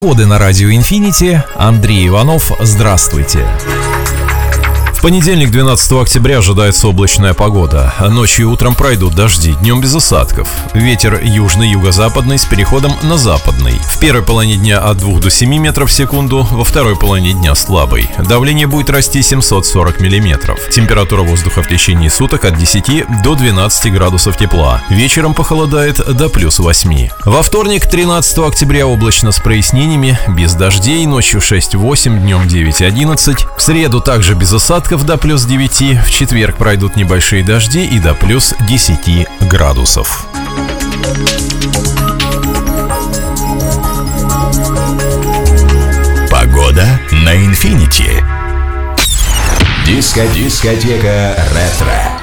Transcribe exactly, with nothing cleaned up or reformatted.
Коды на радио Infinity. Андрей Иванов, здравствуйте. В понедельник, двенадцатого октября, ожидается облачная погода. Ночью и утром пройдут дожди, днем без осадков. Ветер южно-юго-западный с переходом на западный. В первой половине дня от двух до семи метров в секунду, во второй половине дня слабый. Давление будет расти семьсот сорок миллиметров. Температура воздуха в течение суток от десяти до двенадцати градусов тепла. Вечером похолодает до плюс восьми. Во вторник, тринадцатого октября, облачно с прояснениями, без дождей, ночью шесть-восемь, днем девять-одиннадцать. В среду также без осадков до плюс девяти, в четверг пройдут небольшие дожди и до плюс десяти градусов. Погода на Infinity. Диско-дискотека ретро.